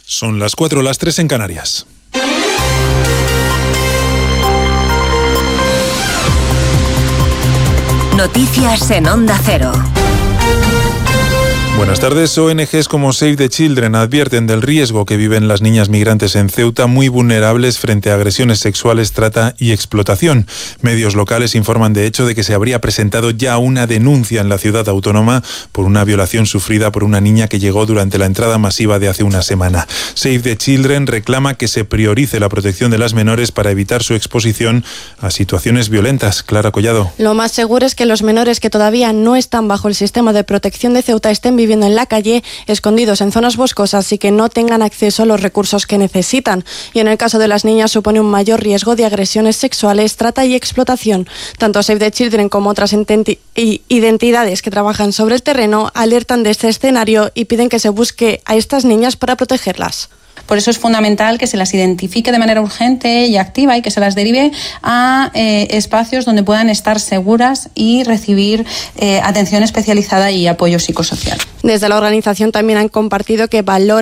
Son las 4, las 3 en Canarias. Noticias en Onda Cero. Buenas tardes. ONGs como Save the Children advierten del riesgo que viven las niñas migrantes en Ceuta, muy vulnerables frente a agresiones sexuales, trata y explotación. Medios locales informan de hecho de que se habría presentado ya una denuncia en la ciudad autónoma por una violación sufrida por una niña que llegó durante la entrada masiva de hace una semana. Save the Children reclama que se priorice la protección de las menores para evitar su exposición a situaciones violentas. Clara Collado. Lo más seguro es que los menores que todavía no están bajo el sistema de protección de Ceuta estén viviendo en la calle, escondidos en zonas boscosas y que no tengan acceso a los recursos que necesitan. Y en el caso de las niñas supone un mayor riesgo de agresiones sexuales, trata y explotación. Tanto Save the Children como otras identidades que trabajan sobre el terreno alertan de este escenario y piden que se busque a estas niñas para protegerlas. Por eso es fundamental que se las identifique de manera urgente y activa y que se las derive a espacios donde puedan estar seguras y recibir atención especializada y apoyo psicosocial. Desde la organización también han compartido que valoran